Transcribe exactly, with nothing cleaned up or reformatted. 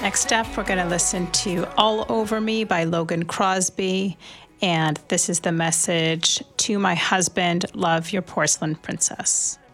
Next up, we're going to listen to All Over Me by Logan Crosby. And this is the message: to my husband, love your porcelain princess.